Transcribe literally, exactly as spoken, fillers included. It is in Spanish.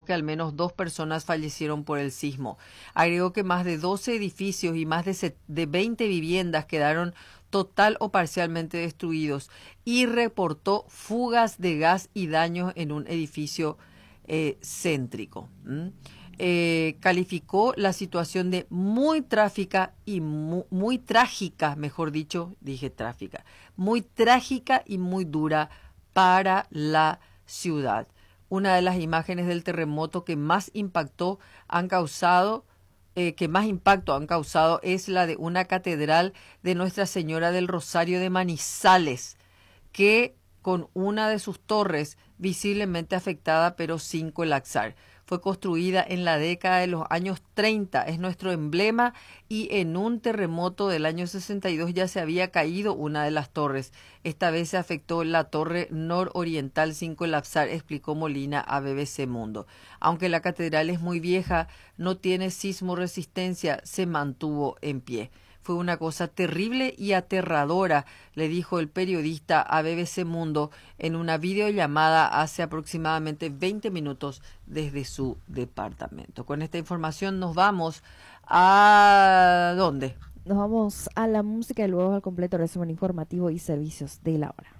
que al menos dos personas fallecieron por el sismo. Agregó que más de doce edificios y más de, set, de veinte viviendas quedaron total o parcialmente destruidos y reportó fugas de gas y daños en un edificio eh, céntrico. ¿Mm? Eh, calificó la situación de muy trágica y muy, muy trágica, mejor dicho, dije trágica, muy trágica y muy dura para la ciudad. Una de las imágenes del terremoto que más impactó han causado, eh, que más impacto han causado es la de una catedral de Nuestra Señora del Rosario de Manizales, que con una de sus torres visiblemente afectada pero sin colapsar. Fue construida en la década de los años treinta, es nuestro emblema, y en un terremoto del año sesenta y dos ya se había caído una de las torres. Esta vez se afectó la torre nororiental sin colapsar, explicó Molina a B B C Mundo. Aunque la catedral es muy vieja, no tiene sismo resistencia, se mantuvo en pie. Fue una cosa terrible y aterradora, le dijo el periodista a B B C Mundo en una videollamada hace aproximadamente veinte minutos desde su departamento. Con esta información nos vamos a... ¿dónde? Nos vamos a la música y luego al completo resumen informativo y servicios de la hora.